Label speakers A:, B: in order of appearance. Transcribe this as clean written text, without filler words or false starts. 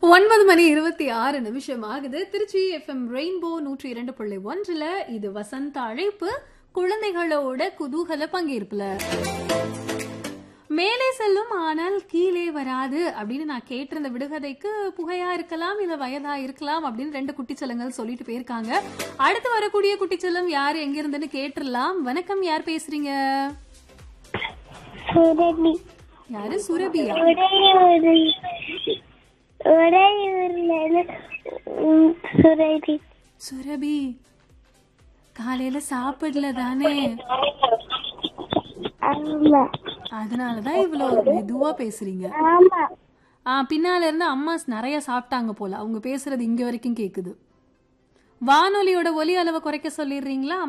A: 9:26 ஆகுது. Trichy FM rainbow 102.1 இது வசந்த அழைப்பு. குழந்தைகளோட குதூகல பங்கேற்புல மேலே செல்லும் ஆனால் கீழே வராது அப்படின்னு நான் கேட்டிருந்த விடுகதைக்கு புகையா இருக்கலாம் இல்ல வயதா இருக்கலாம் அப்படின்னு 2 குட்டிச்சலங்கள் சொல்லிட்டு போயிருக்காங்க. அடுத்து வரக்கூடிய குட்டிச்சலம் யாரு எங்க இருந்துன்னு கேட்டுடலாம். வணக்கம், யார் பேசுறீங்க?
B: சுரபி.
A: யாரு? சுரபியா?
B: சுரபி.
A: சுரபி காலையில சாப்பிடல தானே, அதனாலதான் இவ்வளவு மெதுவா பேசுறீங்க. பின்னால இருந்து அம்மா நிறைய சாப்பிட்டாங்க போல, அவங்க பேசுறது இங்க வரைக்கும் கேக்குது. வானொலியோட ஒலி அளவை குறைக்க சொல்லிடுறீங்களா?